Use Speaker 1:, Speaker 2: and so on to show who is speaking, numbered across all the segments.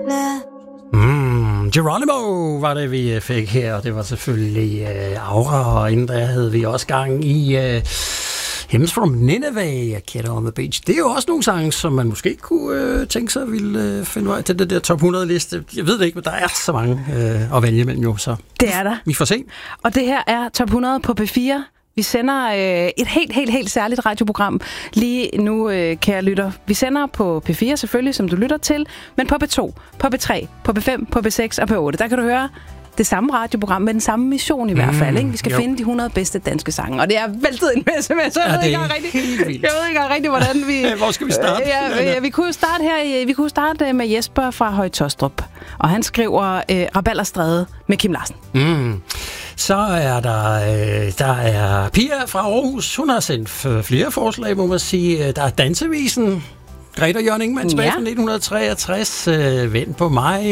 Speaker 1: Geronimo var det, vi fik her, og det var selvfølgelig Aura, og inden der havde vi også gang i Hymns from Nineveh, Kid on the Beach. Det er jo også nogle sange, som man måske kunne tænke sig ville finde vej til det der top 100-liste. Jeg ved det ikke, men der er så mange at vælge mellem jo, så
Speaker 2: det er der.
Speaker 1: Vi får se.
Speaker 2: Og det her er top 100 på P4. Vi sender et helt særligt radioprogram lige nu, kære lytter. Vi sender på P4 selvfølgelig, som du lytter til, men på P2, på P3, på P5, på P6 og P8. Der kan du høre det samme radioprogram med den samme mission i hvert fald. Ikke? Vi skal finde de 100 bedste danske sange, og det er væltet en masse med, så jeg ved ikke rigtig, hvordan vi...
Speaker 1: Hvor skal vi starte?
Speaker 2: Vi kunne jo starte her, vi kunne starte med Jesper fra Høje Taastrup, og han skriver Rabalderstræde med Kim Larsen.
Speaker 1: Så er der er Pia fra Aarhus. Hun har sendt flere forslag, må man sige. Der er Dansevisen. Greta Jørgen Ingemann tilbage fra 1963. Vend på mig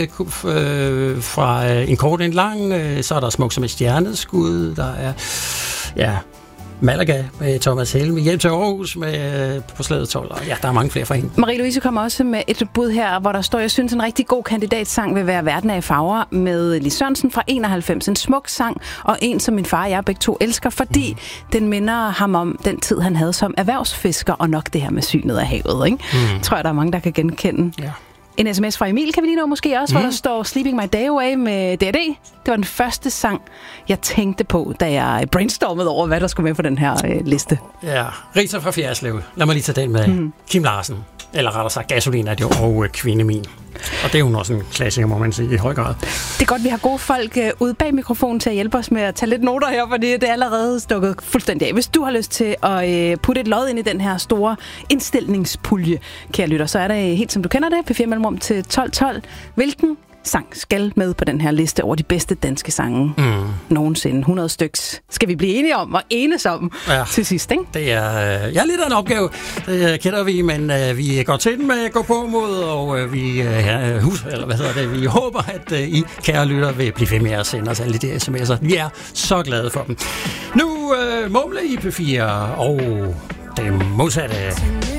Speaker 1: fra En kort en lang. Så er der Smuk som et stjerneskud. Der er Malaga med Thomas Helme. Hjem til Aarhus med På slaget 12. Og der er mange flere fra hende.
Speaker 2: Marie-Louise kommer også med et bud her, hvor der står, jeg synes en rigtig god kandidatsang vil være Verden er i farver med Lis Sørensen fra 91. En smuk sang, og en som min far og jeg begge to elsker, fordi den minder ham om den tid, han havde som erhvervsfisker, og nok det her med synet af havet. Ikke? Tror jeg, der er mange, der kan genkende. Ja. En sms fra Emil kan vi lige nå måske også, hvor der står Sleeping My Day Away med D.A.D. Det var den første sang, jeg tænkte på, da jeg brainstormede over, hvad der skulle med på den her liste. Ja,
Speaker 1: Rita fra Fjerdslev. Lad mig lige tage den med Kim Larsen. Eller rettere sagt, Gasolin er det jo, og Kvinde Min. Og det er jo også en klassiker, må man sige, i høj grad.
Speaker 2: Det er godt, vi har gode folk ude bag mikrofonen til at hjælpe os med at tage lidt noter her, fordi det er allerede stukket fuldstændig af. Hvis du har lyst til at putte et lod ind i den her store indstillingspulje, kære lytter, så er det helt som du kender det, P4 Mellemrum til 12.12. Hvilken sang skal med på den her liste over de bedste danske sange nogensinde? 100 styks. Skal vi blive enige om og enes om til sidst, ikke?
Speaker 1: Det er lidt af en opgave, det kender vi, men vi går til den med gå på mod, og vi vi håber, at I, kære lytter, vil blive ved med at sende os alle de sms'er. Vi er så glade for dem. Nu Mumle i P4 og det modsatte.